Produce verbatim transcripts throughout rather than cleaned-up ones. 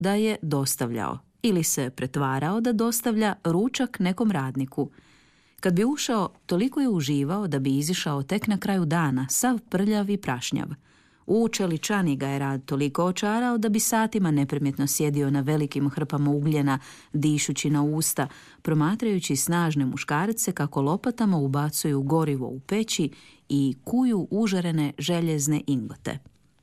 da je dostavljao ili se pretvarao da dostavlja ručak nekom radniku. Kad bi ušao, toliko je uživao da bi izišao tek na kraju dana, sav prljav i prašnjav. U čeličani ga je rad toliko očarao da bi satima neprimjetno sjedio na velikim hrpama ugljena, dišući na usta, promatrajući snažne muškarce kako lopatama ubacuju gorivo u peći i kuju užarene željezne ingote.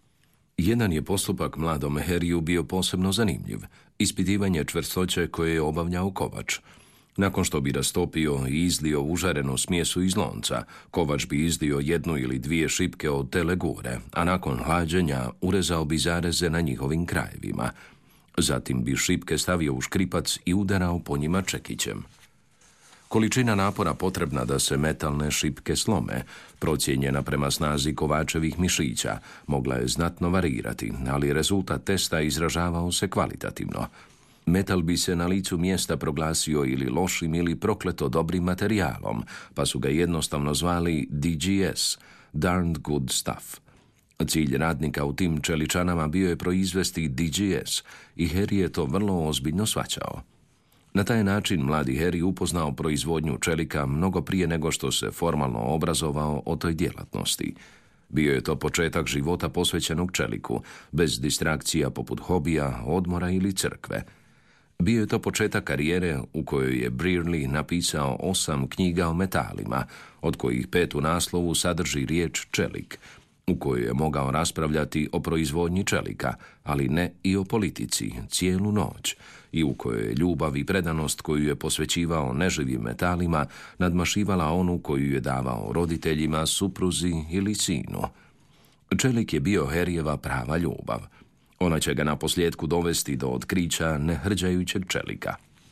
Jedan je postupak mladom Harryju bio posebno zanimljiv, ispitivanje čvrstoće koje je obavljao kovač. Nakon što bi rastopio i izlio užarenu smjesu iz lonca, kovač bi izlio jednu ili dvije šipke od te legure, a nakon hlađenja urezao bi zareze na njihovim krajevima. Zatim bi šipke stavio u škripac i udarao po njima čekićem. Količina napora potrebna da se metalne šipke slome, procijenjena prema snazi kovačevih mišića, mogla je znatno varirati, ali rezultat testa izražavao se kvalitativno. Metal bi se na licu mjesta proglasio ili lošim ili prokleto dobrim materijalom, pa su ga jednostavno zvali D G S, Darned Good Stuff. Cilj radnika u tim čeličanama bio je proizvesti D G S i Harry je to vrlo ozbiljno shvaćao. Na taj način mladi Harry upoznao proizvodnju čelika mnogo prije nego što se formalno obrazovao o toj djelatnosti. Bio je to početak života posvećenog čeliku, bez distrakcija poput hobija, odmora ili crkve. Bio je to početak karijere u kojoj je Brearley napisao osam knjiga o metalima, od kojih pet u naslovu sadrži riječ čelik, u kojoj je mogao raspravljati o proizvodnji čelika, ali ne i o politici, cijelu noć, i u kojoj je ljubav i predanost koju je posvećivao neživim metalima nadmašivala onu koju je davao roditeljima, supruzi ili sinu. Čelik je bio Harryjeva prava ljubav. Ona će ga na posljedku dovesti do otkrića nehrđajućeg čelika.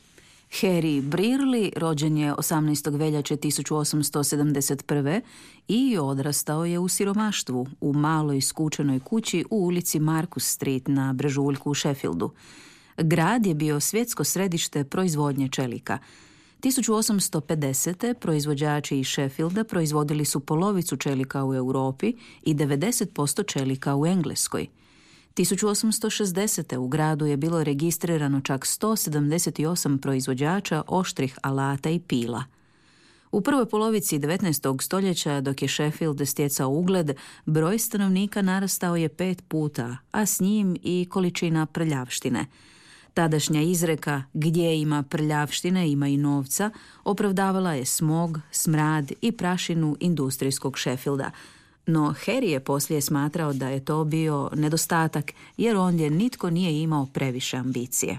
Harry Brearley rođen je osamnaestog veljače tisuću osamsto sedamdeset prve. i odrastao je u siromaštvu u maloj skučenoj kući u ulici Marcus Street na brežuljku u Sheffieldu. Grad je bio svjetsko središte proizvodnje čelika. tisuću osamsto pedesete. proizvođači iz Sheffielda proizvodili su polovicu čelika u Europi i devedeset posto čelika u Engleskoj. tisuću osamsto šezdesete. u gradu je bilo registrirano čak sto sedamdeset osam proizvođača oštrih alata i pila. U prvoj polovici devetnaestog stoljeća, dok je Sheffield stjecao ugled, broj stanovnika narastao je pet puta, a s njim i količina prljavštine. Tadašnja izreka "gdje ima prljavštine, ima i novca" opravdavala je smog, smrad i prašinu industrijskog Sheffielda. No Harry je poslije smatrao da je to bio nedostatak, jer ondje nitko nije imao previše ambicije.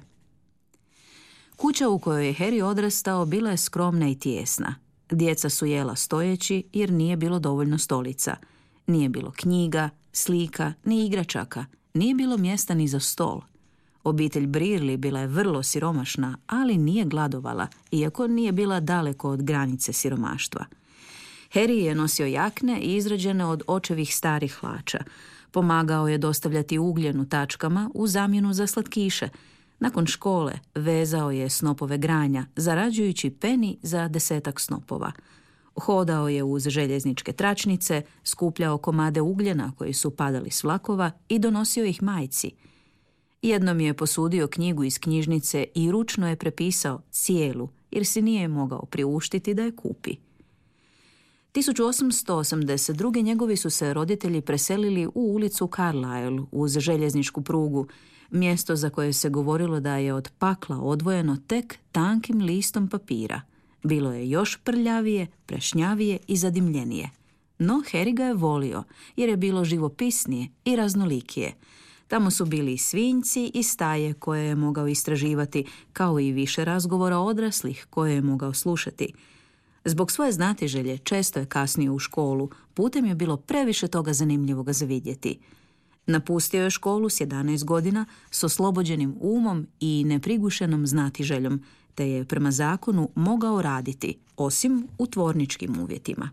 Kuća u kojoj je Harry odrastao bila je skromna i tijesna. Djeca su jela stojeći jer nije bilo dovoljno stolica. Nije bilo knjiga, slika, ni igračaka. Nije bilo mjesta ni za stol. Obitelj Brearley bila je vrlo siromašna, ali nije gladovala, iako nije bila daleko od granice siromaštva. Harry je nosio jakne izrađene od očevih starih hlača. Pomagao je dostavljati ugljen u tačkama u zamjenu za slatkiše. Nakon škole vezao je snopove granja, zarađujući peni za desetak snopova. Hodao je uz željezničke tračnice, skupljao komade ugljena koji su padali s vlakova i donosio ih majci. Jednom je posudio knjigu iz knjižnice i ručno je prepisao cijelu, jer si nije mogao priuštiti da je kupi. tisuću osamsto osamdeset druge. njegovi su se roditelji preselili u ulicu Carlisle uz željezničku prugu, mjesto za koje se govorilo da je od pakla odvojeno tek tankim listom papira. Bilo je još prljavije, prešnjavije i zadimljenije. No Harry ga je volio, jer je bilo živopisnije i raznolikije. Tamo su bili i svinjci i staje koje je mogao istraživati, kao i više razgovora odraslih koje je mogao slušati. Zbog svoje znatiželje često je kasnio u školu, putem je bilo previše toga zanimljivoga za vidjeti. Napustio je školu s jedanaest godina s oslobođenim umom i neprigušenom znatiželjom, te je prema zakonu mogao raditi, osim u tvorničkim uvjetima.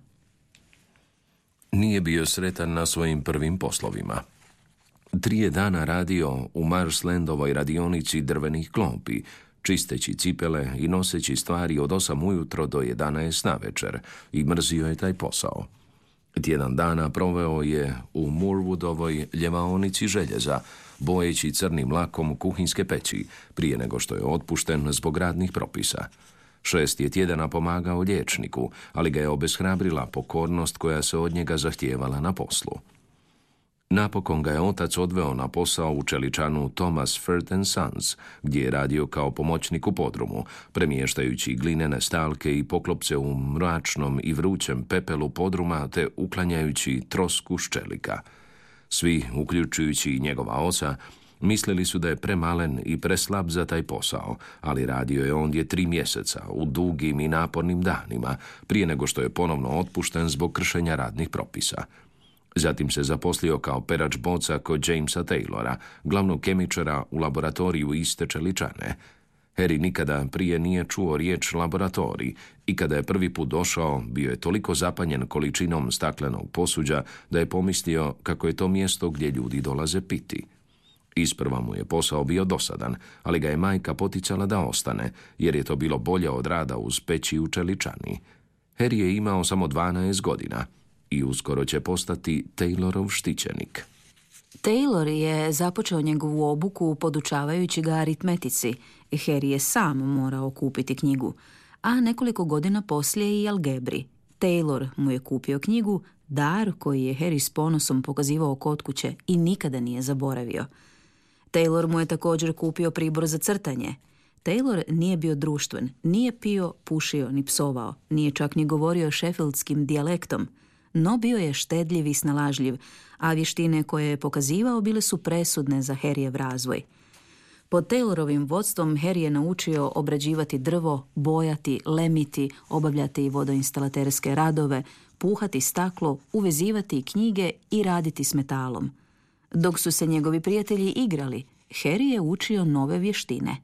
Nije bio sretan na svojim prvim poslovima. Tri je dana radio u Marslandovoj radionici drvenih klopi, čisteći cipele i noseći stvari od osam ujutro do jedanaest navečer, i mrzio je taj posao. Tjedan dana proveo je u Moorwoodovoj ljevaonici željeza, bojeći crnim lakom kuhinjske peći, prije nego što je otpušten zbog radnih propisa. Šest je tjedana pomagao liječniku, ali ga je obeshrabrila pokornost koja se od njega zahtijevala na poslu. Napokon ga je otac odveo na posao u čeličanu Thomas Firth and Sons, gdje je radio kao pomoćnik u podrumu, premještajući glinene stalke i poklopce u mračnom i vrućem pepelu podruma te uklanjajući trosku ščelika. Svi, uključujući i njegova oca, mislili su da je premalen i preslab za taj posao, ali radio je ondje tri mjeseca u dugim i napornim danima, prije nego što je ponovno otpušten zbog kršenja radnih propisa. Zatim se zaposlio kao perač boca kod Jamesa Taylora, glavnog kemičara u laboratoriju iste čeličane. Harry nikada prije nije čuo riječ laboratorij i kada je prvi put došao, bio je toliko zapanjen količinom staklenog posuđa da je pomislio kako je to mjesto gdje ljudi dolaze piti. Isprva mu je posao bio dosadan, ali ga je majka poticala da ostane, jer je to bilo bolje od rada uz peći u čeličani. Harry je imao samo dvanaest godina i uskoro će postati Taylorov štićenik. Taylor je započeo njegovu obuku podučavajući ga aritmetici. Harry je sam morao kupiti knjigu, a nekoliko godina poslije i algebri. Taylor mu je kupio knjigu, dar koji je Harry s ponosom pokazivao kod kuće i nikada nije zaboravio. Taylor mu je također kupio pribor za crtanje. Taylor nije bio društven, nije pio, pušio ni psovao, nije čak ni govorio sheffieldskim dijalektom, no bio je štedljiv i snalažljiv, a vještine koje je pokazivao bile su presudne za Harryjev razvoj. Pod Taylorovim vodstvom Harry je naučio obrađivati drvo, bojati, lemiti, obavljati vodoinstalaterske radove, puhati staklo, uvezivati knjige i raditi s metalom. Dok su se njegovi prijatelji igrali, Harry je učio nove vještine.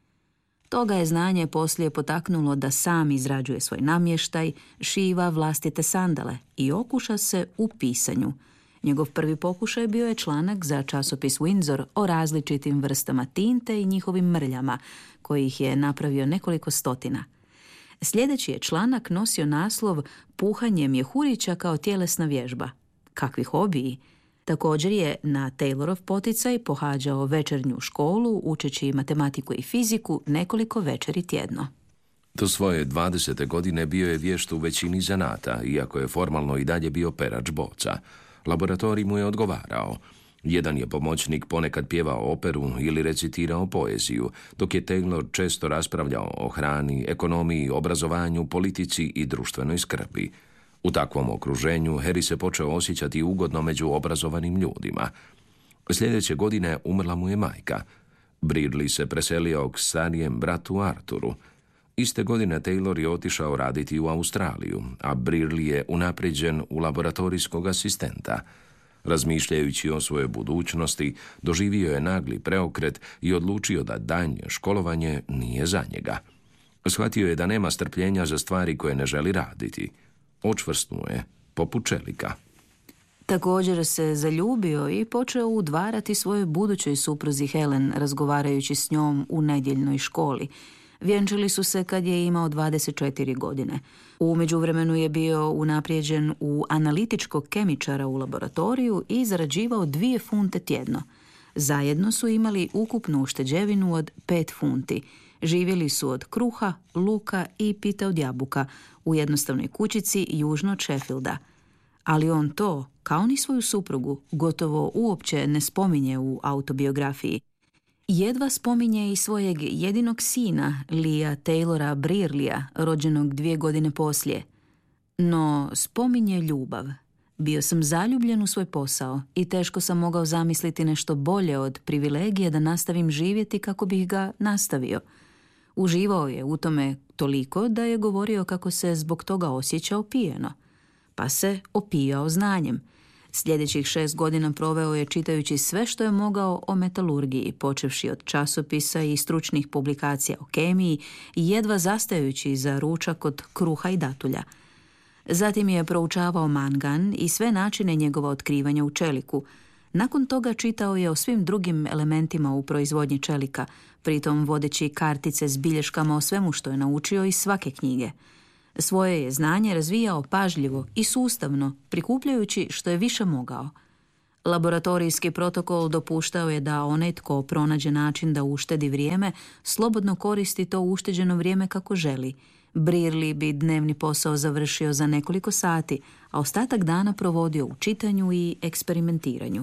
Toga je znanje poslije potaknulo da sam izrađuje svoj namještaj, šiva vlastite sandale i okuša se u pisanju. Njegov prvi pokušaj bio je članak za časopis Windsor o različitim vrstama tinte i njihovim mrljama, kojih je napravio nekoliko stotina. Sljedeći je članak nosio naslov Puhanje mjehurića kao tjelesna vježba. Kakvi hobiji! Također je na Taylorov poticaj pohađao večernju školu, učeći matematiku i fiziku nekoliko večeri tjedno. Do svoje dvadesete godine bio je vješt u većini zanata, iako je formalno i dalje bio perač boca. Laboratorij mu je odgovarao. Jedan je pomoćnik ponekad pjevao operu ili recitirao poeziju, dok je Taylor često raspravljao o hrani, ekonomiji, obrazovanju, politici i društvenoj skrbi. U takvom okruženju Harry se počeo osjećati ugodno među obrazovanim ljudima. Sljedeće godine umrla mu je majka. Brearley se preselio k starijem bratu Arturu. Iste godine Taylor je otišao raditi u Australiju, a Brearley je unaprijeđen u laboratorijskog asistenta. Razmišljajući o svojoj budućnosti, doživio je nagli preokret i odlučio da daljnje školovanje nije za njega. Shvatio je da nema strpljenja za stvari koje ne želi raditi. Očvrsnuo je, poput čelika. Također se zaljubio i počeo udvarati svojoj budućoj supruzi Helen, razgovarajući s njom u nedjeljnoj školi. Vjenčali su se kad je imao dvadeset četiri godine. U međuvremenu je bio unaprijeđen u analitičkog kemičara u laboratoriju i zarađivao dvije funte tjedno. Zajedno su imali ukupnu ušteđevinu od pet funti. Živjeli su od kruha, luka i pita od jabuka u jednostavnoj kućici južno od Sheffielda. Ali on to, kao ni svoju suprugu, gotovo uopće ne spominje u autobiografiji. Jedva spominje i svojeg jedinog sina, Leah Taylora Brearleya, rođenog dvije godine poslije. No spominje ljubav. Bio sam zaljubljen u svoj posao i teško sam mogao zamisliti nešto bolje od privilegije da nastavim živjeti kako bih ga nastavio. Uživao je u tome toliko da je govorio kako se zbog toga osjeća opijeno. Pa se opijao znanjem. Sljedećih šest godina proveo je čitajući sve što je mogao o metalurgiji, počevši od časopisa i stručnih publikacija o kemiji i jedva zastajući za ručak od kruha i datulja. Zatim je proučavao mangan i sve načine njegova otkrivanja u čeliku. Nakon toga čitao je o svim drugim elementima u proizvodnji čelika, pritom vodeći kartice s bilješkama o svemu što je naučio iz svake knjige. Svoje je znanje razvijao pažljivo i sustavno, prikupljajući što je više mogao. Laboratorijski protokol dopuštao je da onaj tko pronađe način da uštedi vrijeme, slobodno koristi to ušteđeno vrijeme kako želi. Brearley bi dnevni posao završio za nekoliko sati, a ostatak dana provodio u čitanju i eksperimentiranju.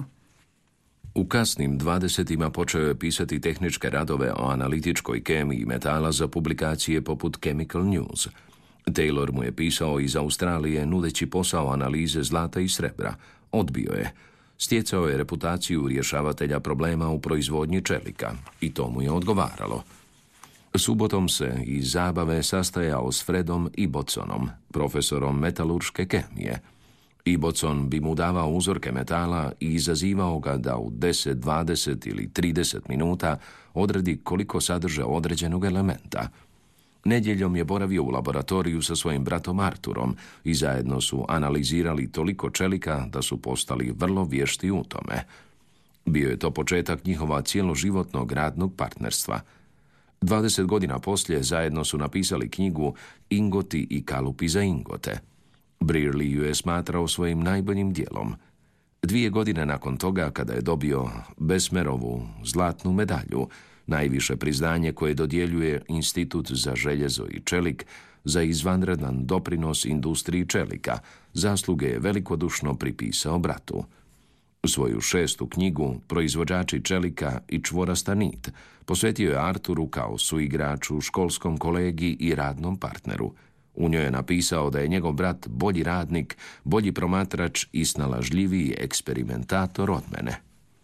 U kasnim dvadesetima počeo je pisati tehničke radove o analitičkoj kemiji metala za publikacije poput Chemical News. Taylor mu je pisao iz Australije nudeći posao analize zlata i srebra. Odbio je. Stjecao je reputaciju rješavatelja problema u proizvodnji čelika i to mu je odgovaralo. Subotom se iz zabave sastajao s Fredom Ibbotsonom, profesorom metalurške kemije. Ibbotson bi mu davao uzorke metala i izazivao ga da u deset, dvadeset ili trideset minuta odredi koliko sadrže određenog elementa. Nedjeljom je boravio u laboratoriju sa svojim bratom Arturom i zajedno su analizirali toliko čelika da su postali vrlo vješti u tome. Bio je to početak njihova cjeloživotnog radnog partnerstva. Dvadeset godina poslije zajedno su napisali knjigu Ingoti i kalupi za ingote. Brearley ju je smatrao svojim najboljim dijelom. Dvije godine nakon toga, kada je dobio Besmerovu zlatnu medalju, najviše priznanje koje dodjeljuje Institut za željezo i čelik za izvanredan doprinos industriji čelika, zasluge je velikodušno pripisao bratu. Svoju šestu knjigu, Proizvođači čelika i čvorasta nit, posvetio je Arturu kao suigraču, školskom kolegi i radnom partneru. U njoj je napisao da je njegov brat bolji radnik, bolji promatrač i snalažljiviji eksperimentator od mene.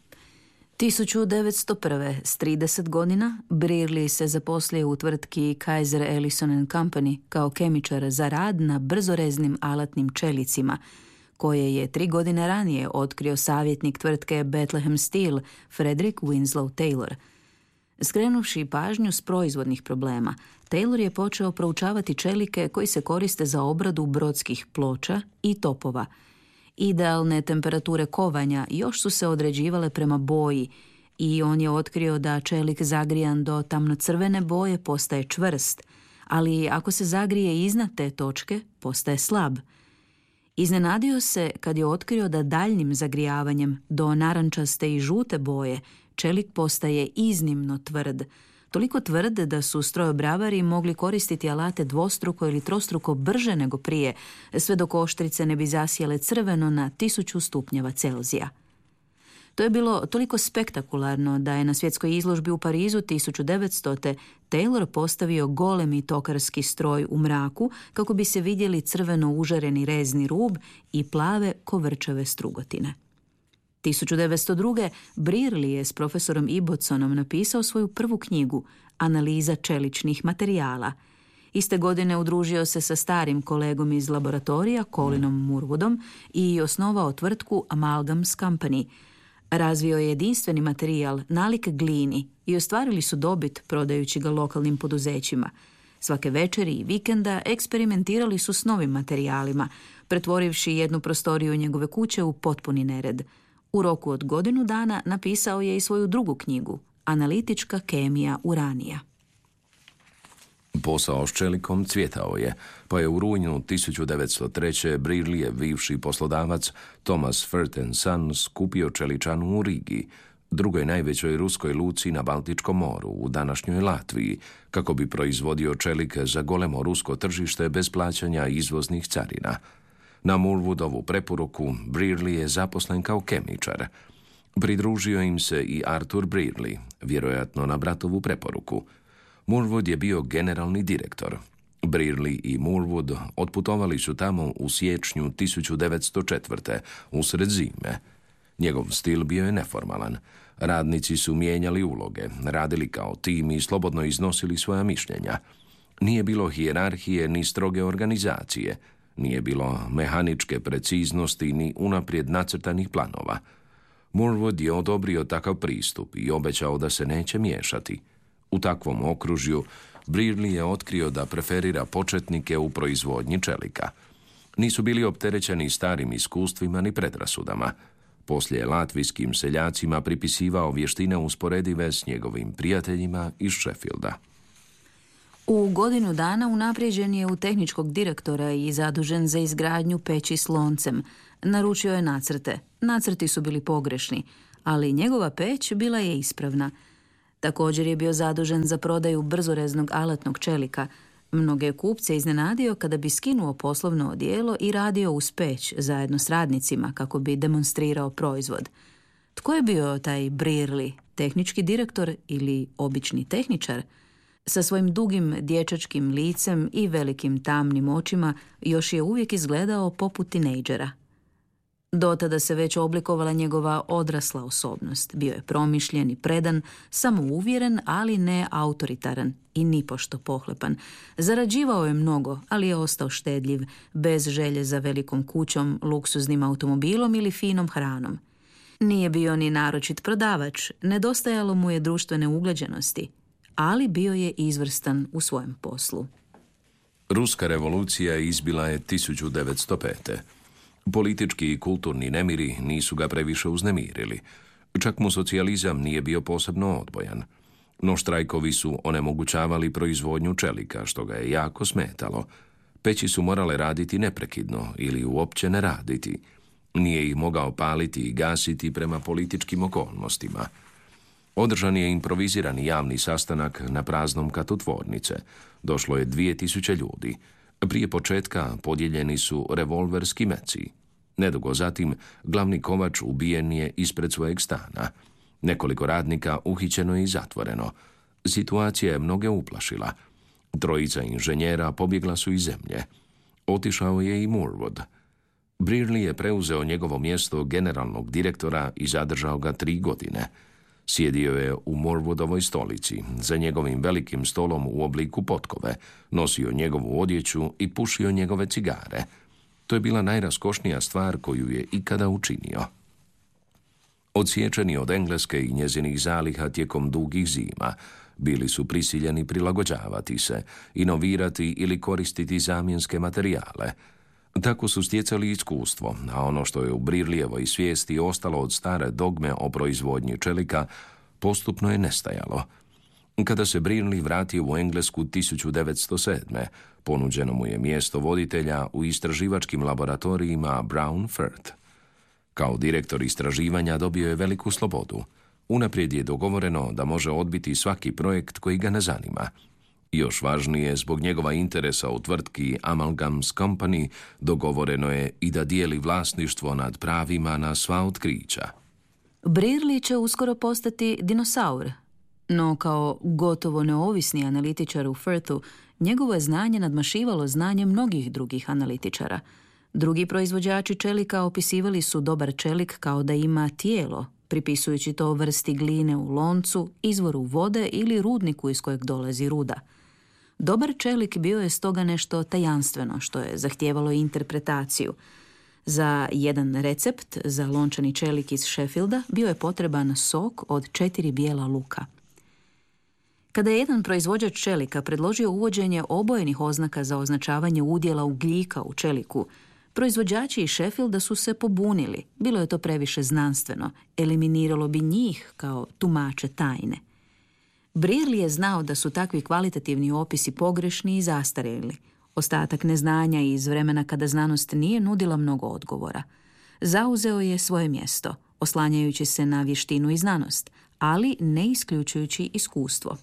tisuću devetsto prve. s trideset godina, Brearley se zaposlio u tvrtki Kaiser Ellison and Company kao kemičar za rad na brzoreznim alatnim čelicima, koje je tri godine ranije otkrio savjetnik tvrtke Bethlehem Steel, Frederick Winslow Taylor. Skrenuvši pažnju s proizvodnih problema, Taylor je počeo proučavati čelike koji se koriste za obradu brodskih ploča i topova. Idealne temperature kovanja još su se određivale prema boji i on je otkrio da čelik zagrijan do tamnocrvene boje postaje čvrst, ali ako se zagrije iznad te točke, postaje slab. Iznenadio se kad je otkrio da daljnjim zagrijavanjem do narančaste i žute boje čelik postaje iznimno tvrd, toliko tvrd da su strojobravari mogli koristiti alate dvostruko ili trostruko brže nego prije, sve dok oštrice ne bi zasjele crveno na tisuću stupnjeva Celzija. To je bilo toliko spektakularno da je na svjetskoj izložbi u Parizu tisuću devetstote. Taylor postavio golemi tokarski stroj u mraku kako bi se vidjeli crveno užareni rezni rub i plave kovrčave strugotine. tisuću devetsto druge. Brearley je s profesorom Ibbotsonom napisao svoju prvu knjigu Analiza čeličnih materijala. Iste godine udružio se sa starim kolegom iz laboratorija, Colinom Moorwoodom, i osnovao tvrtku Amalgams Company. Razvio je jedinstveni materijal nalik glini i ostvarili su dobit prodajući ga lokalnim poduzećima. Svake večeri i vikenda eksperimentirali su s novim materijalima, pretvorivši jednu prostoriju njegove kuće u potpuni nered. U roku od godinu dana napisao je i svoju drugu knjigu, Analitička kemija uranija. Posao s čelikom cvjetao je, pa je u rujnu tisuću devetsto treće. Brearley, bivši poslodavac Thomas Firth and Sons, kupio čeličanu u Rigi, drugoj najvećoj ruskoj luci na Baltičkom moru, u današnjoj Latviji, kako bi proizvodio čelike za golemo rusko tržište bez plaćanja izvoznih carina. Na Moorwoodovu preporuku Brearley je zaposlen kao kemičar. Pridružio im se i Arthur Brearley, vjerojatno na bratovu preporuku. Moorwood je bio generalni direktor. Brearley i Moorwood otputovali su tamo u siječnju tisuću devetsto četvrte. usred zime. Njegov stil bio je neformalan. Radnici su mijenjali uloge, radili kao tim i slobodno iznosili svoja mišljenja. Nije bilo hijerarhije ni stroge organizacije. Nije bilo mehaničke preciznosti ni unaprijed nacrtanih planova. Moorwood je odobrio takav pristup i obećao da se neće miješati. U takvom okružju Brearley je otkrio da preferira početnike u proizvodnji čelika. Nisu bili opterećeni starim iskustvima ni predrasudama. Poslije je latvijskim seljacima pripisivao vještine usporedive s njegovim prijateljima iz Sheffielda. U godinu dana unaprijeđen je u tehničkog direktora i zadužen za izgradnju peći s loncem. Naručio je nacrte. Nacrti su bili pogrešni, ali njegova peć bila je ispravna. Također je bio zadužen za prodaju brzoreznog alatnog čelika. Mnoge kupce iznenadio kada bi skinuo poslovno odijelo i radio uz peć zajedno s radnicima kako bi demonstrirao proizvod. Tko je bio taj Brearley, tehnički direktor ili obični tehničar? Sa svojim dugim dječačkim licem i velikim tamnim očima još je uvijek izgledao poput tinejdžera. Do tada se već oblikovala njegova odrasla osobnost. Bio je promišljen i predan, samouvjeren, ali ne autoritaran i nipošto pohlepan. Zarađivao je mnogo, ali je ostao štedljiv, bez želje za velikom kućom, luksuznim automobilom ili finom hranom. Nije bio ni naročit prodavač, nedostajalo mu je društvene ugleđenosti, ali bio je izvrstan u svojem poslu. Ruska revolucija izbila je tisuću devetsto pete. Politički i kulturni nemiri nisu ga previše uznemirili. Čak mu socijalizam nije bio posebno odbojan. No štrajkovi su onemogućavali proizvodnju čelika, što ga je jako smetalo. Peći su morale raditi neprekidno ili uopće ne raditi. Nije ih mogao paliti i gasiti prema političkim okolnostima. Održan je improvizirani javni sastanak na praznom katu tvornice. Došlo je dvije tisuće ljudi. Prije početka podijeljeni su revolverski meci. Nedugo zatim glavni kovač ubijen je ispred svojeg stana. Nekoliko radnika uhićeno je i zatvoreno. Situacija je mnoge uplašila. Trojica inženjera pobjegla su iz zemlje. Otišao je i Morwood. Brearley je preuzeo njegovo mjesto generalnog direktora i zadržao ga tri godine. Sjedio je u Morwoodovoj stolici, za njegovim velikim stolom u obliku potkove, nosio njegovu odjeću i pušio njegove cigare. To je bila najraskošnija stvar koju je ikada učinio. Odsječeni od Engleske i njezinih zaliha tijekom dugih zima, bili su prisiljeni prilagođavati se, inovirati ili koristiti zamjenske materijale. Tako su stjecali iskustvo, a ono što je u Brearleyevoj svijesti ostalo od stare dogme o proizvodnji čelika, postupno je nestajalo. Kada se Brearley vratio u Englesku tisuću devetsto sedme. ponuđeno mu je mjesto voditelja u istraživačkim laboratorijima Brown Firth. Kao direktor istraživanja dobio je veliku slobodu. Unaprijed je dogovoreno da može odbiti svaki projekt koji ga ne zanima. Još važnije, zbog njegova interesa u tvrtki Amalgams Company, dogovoreno je i da dijeli vlasništvo nad pravima na sva otkrića. Brearley će uskoro postati dinosaur, no kao gotovo neovisni analitičar u Firthu, njegovo je znanje nadmašivalo znanje mnogih drugih analitičara. Drugi proizvođači čelika opisivali su dobar čelik kao da ima tijelo, pripisujući to vrsti gline u loncu, izvoru vode ili rudniku iz kojeg dolazi ruda. Dobar čelik bio je stoga nešto tajanstveno, što je zahtijevalo interpretaciju. Za jedan recept, za lončani čelik iz Sheffielda, bio je potreban sok od četiri bijela luka. Kada je jedan proizvođač čelika predložio uvođenje obojenih oznaka za označavanje udjela ugljika u čeliku, proizvođači iz Sheffielda su se pobunili. Bilo je to previše znanstveno, eliminiralo bi njih kao tumače tajne. Brearley je znao da su takvi kvalitativni opisi pogrešni i zastarjeli. Ostatak neznanja iz vremena kada znanost nije nudila mnogo odgovora. Zauzeo je svoje mjesto, oslanjajući se na vještinu i znanost, ali ne isključujući iskustvo.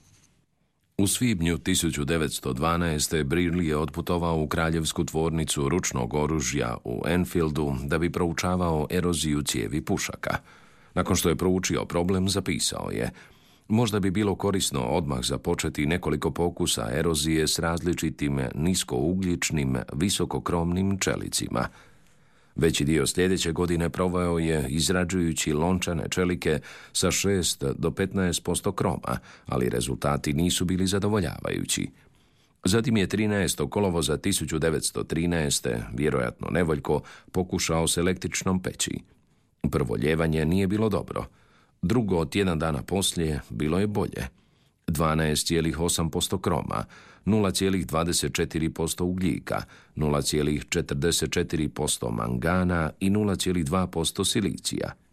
U svibnju tisuću devetsto dvanaeste. Brearley je otputovao u kraljevsku tvornicu ručnog oružja u Enfieldu da bi proučavao eroziju cijevi pušaka. Nakon što je proučio problem, zapisao je: možda bi bilo korisno odmah započeti nekoliko pokusa erozije s različitim niskougljičnim, visokokromnim čelicima. Veći dio sljedeće godine proveo je izrađujući lončane čelike sa šest do petnaest posto kroma, ali rezultati nisu bili zadovoljavajući. Zatim je trinaestog kolovoza tisuću devetsto trinaeste. vjerojatno nevoljko, pokušao s električnom peći. Prvo ljevanje nije bilo dobro. Drugo, tjedan dana poslije, bilo je bolje. dvanaest zarez osam posto kroma, nula zarez dvadeset četiri posto ugljika, nula zarez četrdeset četiri posto mangana i nula zarez dva posto silicija.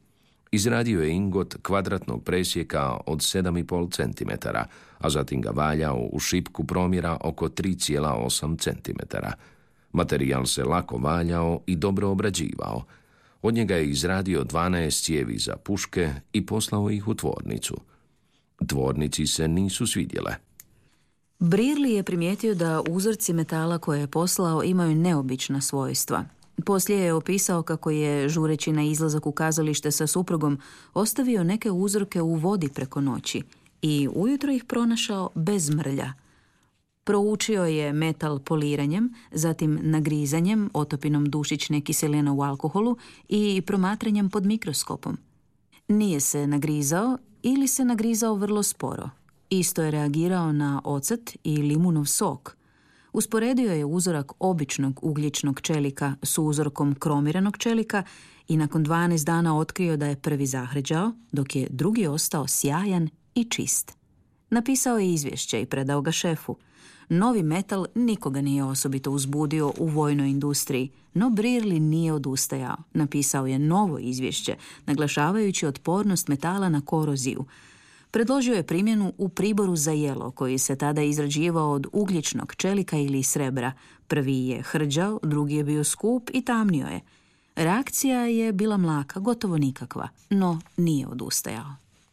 Izradio je ingot kvadratnog presjeka od sedam i pol centimetara, a zatim ga valjao u šipku promjera oko tri zarez osam centimetara. Materijal se lako valjao i dobro obrađivao. Od njega je izradio dvanaest cijevi za puške i poslao ih u tvornicu. Tvornici se nisu svidjele. Brearley je primijetio da uzorci metala koje je poslao imaju neobična svojstva. Poslije je opisao kako je, žureći na izlazak u kazalište sa suprugom, ostavio neke uzorke u vodi preko noći i ujutro ih pronašao bez mrlja. Proučio je metal poliranjem, zatim nagrizanjem, otopinom dušične kiseline u alkoholu i promatranjem pod mikroskopom. Nije se nagrizao ili se nagrizao vrlo sporo. Isto je reagirao na ocet i limunov sok. Usporedio je uzorak običnog ugljičnog čelika s uzorkom kromiranog čelika i nakon dvanaest dana otkrio da je prvi zahređao, dok je drugi ostao sjajan i čist. Napisao je izvješće i predao ga šefu. Novi metal nikoga nije osobito uzbudio u vojnoj industriji, no Brearley nije odustajao. Napisao je novo izvješće, naglašavajući otpornost metala na koroziju. Predložio je primjenu u priboru za jelo, koji se tada izrađivao od ugljičnog čelika ili srebra. Prvi je hrđao, drugi je bio skup i tamnio je. Reakcija je bila mlaka, gotovo nikakva, no nije odustajao.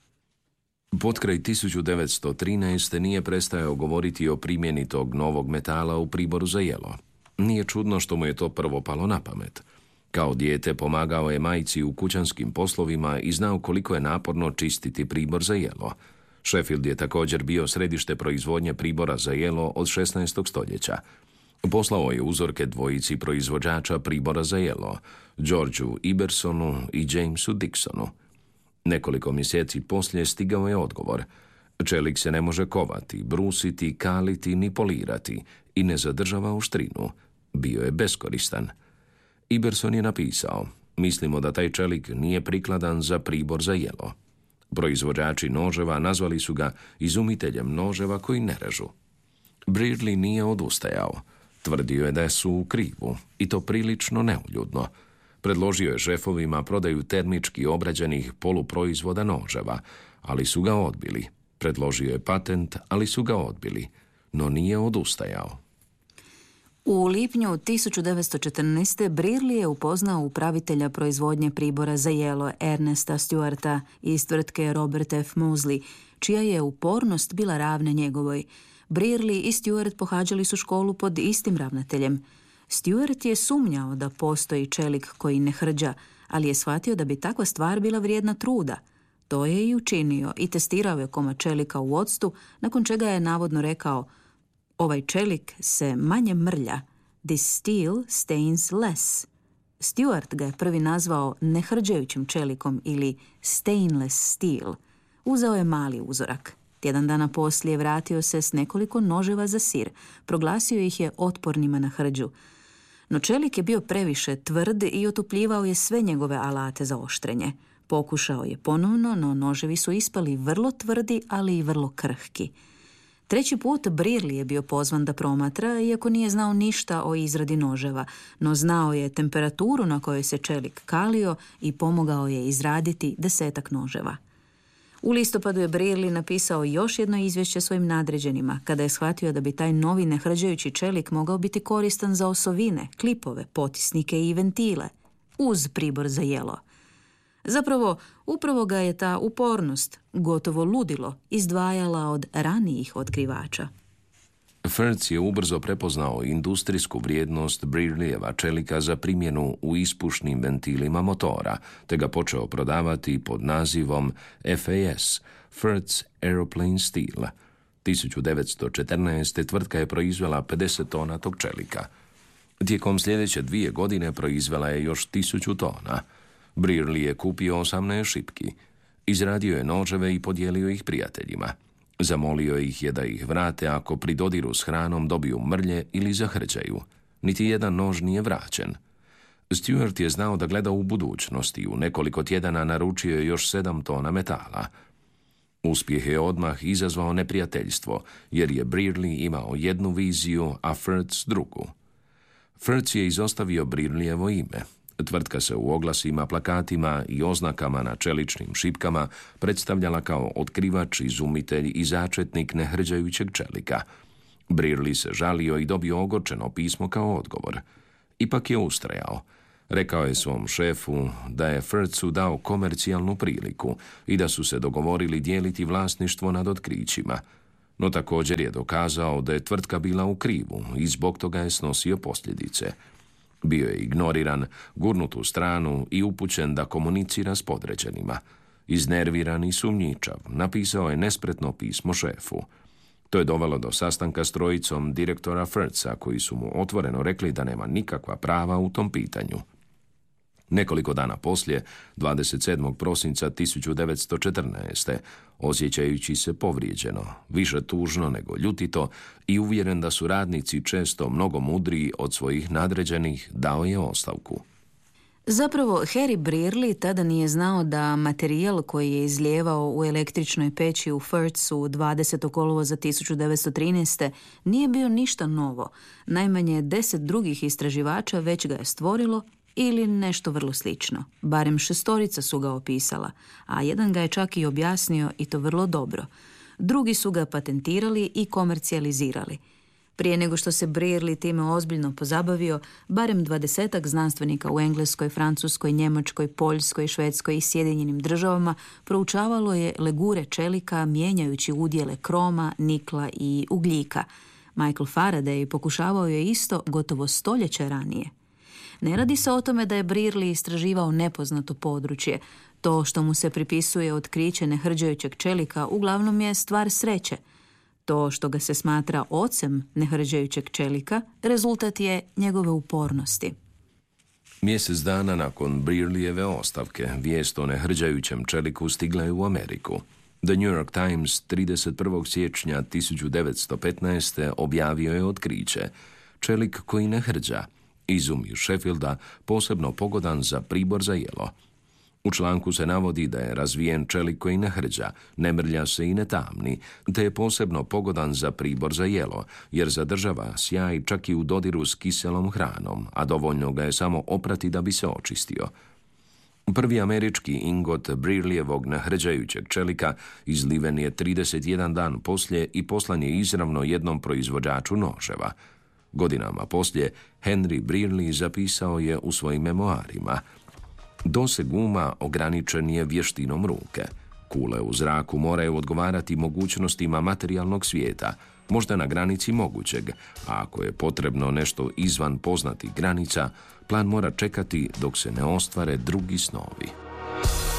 Potkraj tisuću devetsto trinaeste. nije prestajao govoriti o primjeni tog novog metala u priboru za jelo. Nije čudno što mu je to prvo palo na pamet. Kao dijete pomagao je majci u kućanskim poslovima i znao koliko je naporno čistiti pribor za jelo. Sheffield je također bio središte proizvodnje pribora za jelo od šesnaestog stoljeća. Poslao je uzorke dvojici proizvođača pribora za jelo, Georgeu Ibersonu i Jamesu Dixonu. Nekoliko mjeseci poslije stigao je odgovor. Čelik se ne može kovati, brusiti, kaliti ni polirati i ne zadržava oštrinu. Bio je beskoristan. Iberson je napisao: mislimo da taj čelik nije prikladan za pribor za jelo. Proizvođači noževa nazvali su ga izumiteljem noževa koji ne režu. Brearley nije odustajao. Tvrdio je da su u krivu, i to prilično neuljudno. Predložio je šefovima prodaju termički obrađenih poluproizvoda noževa, ali su ga odbili. Predložio je patent, ali su ga odbili, no nije odustajao. U lipnju tisuću devetsto četrnaeste. Brearley je upoznao upravitelja proizvodnje pribora za jelo Ernesta Stewarta iz tvrtke Robert F. Mosley, čija je upornost bila ravna njegovoj. Brearley i Stewart pohađali su školu pod istim ravnateljem. Stewart je sumnjao da postoji čelik koji ne hrđa, ali je shvatio da bi takva stvar bila vrijedna truda. To je i učinio i testirao je komad čelika u octu, nakon čega je navodno rekao: ovaj čelik se manje mrlja. This steel stains less. Stewart ga je prvi nazvao nehrđajućim čelikom ili stainless steel. Uzeo je mali uzorak. Tjedan dana poslije vratio se s nekoliko noževa za sir. Proglasio ih je otpornima na hrđu. No čelik je bio previše tvrd i otupljivao je sve njegove alate za oštrenje. Pokušao je ponovno, no noževi su ispali vrlo tvrdi, ali i vrlo krhki. Treći put Brearley je bio pozvan da promatra, iako nije znao ništa o izradi noževa, no znao je temperaturu na kojoj se čelik kalio i pomogao je izraditi desetak noževa. U listopadu je Brearley napisao još jedno izvješće svojim nadređenima, kada je shvatio da bi taj novi nehrđajući čelik mogao biti koristan za osovine, klipove, potisnike i ventile, uz pribor za jelo. Zapravo, upravo ga je ta upornost, gotovo ludilo, izdvajala od ranijih otkrivača. Furtz je ubrzo prepoznao industrijsku vrijednost Brearleyjeva čelika za primjenu u ispušnim ventilima motora, te ga počeo prodavati pod nazivom F A S, Furtz Aeroplane Steel. tisuću devetsto četrnaeste. tvrtka je proizvela pedeset tona tog čelika. Tijekom sljedeće dvije godine proizvela je još tisuću tona. Brearley je kupio osamnaest šipki. Izradio je noževe i podijelio ih prijateljima. Zamolio ih je da ih vrate ako pri dodiru s hranom dobiju mrlje ili zahrđaju. Niti jedan nož nije vraćen. Stewart je znao da gleda u budućnost i u nekoliko tjedana naručio je još sedam tona metala. Uspjeh je odmah izazvao neprijateljstvo, jer je Brearley imao jednu viziju, a Furtz drugu. Furtz je izostavio Brearleyjevo ime. Tvrtka se u oglasima, plakatima i oznakama na čeličnim šipkama predstavljala kao otkrivač, izumitelj i začetnik nehrđajućeg čelika. Brearley se žalio i dobio ogorčeno pismo kao odgovor. Ipak je ustrajao. Rekao je svom šefu da je Furtzu dao komercijalnu priliku i da su se dogovorili dijeliti vlasništvo nad otkrićima. No također je dokazao da je tvrtka bila u krivu i zbog toga je snosio posljedice. Bio je ignoriran, gurnut u stranu i upućen da komunicira s podređenima. Iznerviran i sumnjičav, napisao je nespretno pismo šefu. To je dovelo do sastanka s trojicom direktora Furtza, koji su mu otvoreno rekli da nema nikakva prava u tom pitanju. Nekoliko dana poslije, dvadeset sedmog prosinca tisuću devetsto četrnaeste. osjećajući se povrijeđeno, više tužno nego ljutito i uvjeren da su radnici često mnogo mudriji od svojih nadređenih, dao je ostavku. Zapravo, Harry Brearley tada nije znao da materijal koji je izlijevao u električnoj peći u Furtzu dvadesetog kolovoza tisuću devetsto trinaeste. nije bio ništa novo. Najmanje deset drugih istraživača već ga je stvorilo ili nešto vrlo slično. Barem šestorica su ga opisala, a jedan ga je čak i objasnio i to vrlo dobro. Drugi su ga patentirali i komercijalizirali. Prije nego što se Brearley time ozbiljno pozabavio, barem dvadesetak znanstvenika u Engleskoj, Francuskoj, Njemačkoj, Poljskoj, Švedskoj i Sjedinjenim državama proučavalo je legure čelika mijenjajući udjele kroma, nikla i ugljika. Michael Faraday pokušavao je isto gotovo stoljeća ranije. Ne radi se o tome da je Brearley istraživao nepoznato područje. To što mu se pripisuje otkriće nehrđajućeg čelika uglavnom je stvar sreće. To što ga se smatra ocem nehrđajućeg čelika rezultat je njegove upornosti. Mjesec dana nakon Brearleyjeve ostavke, vijest o nehrđajućem čeliku stigla je u Ameriku. The New York Times trideset prvog siječnja tisuću devetsto petnaeste. objavio je otkriće. Čelik koji ne hrđa. Izum iz Sheffielda, posebno pogodan za pribor za jelo. U članku se navodi da je razvijen čelik koji ne hrđa, ne mrlja se i ne tamni, te je posebno pogodan za pribor za jelo, jer zadržava sjaj čak i u dodiru s kiselom hranom, a dovoljno ga je samo oprati da bi se očistio. Prvi američki ingot Brearleyjevog nehrđajućeg čelika izliven je trideset jedan dan poslije i poslan je izravno jednom proizvođaču noževa. Godinama poslije, Henry Brearley zapisao je u svojim memoarima: doseg uma ograničen je vještinom ruke. Kule u zraku moraju odgovarati mogućnostima materijalnog svijeta, možda na granici mogućeg, a ako je potrebno nešto izvan poznatih granica, plan mora čekati dok se ne ostvare drugi snovi.